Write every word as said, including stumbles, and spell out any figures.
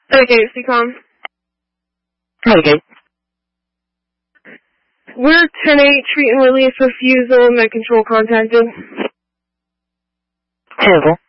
Okay, C COM. Okay. We're ten eight, treat and release refusal, med control contacted. Terrible.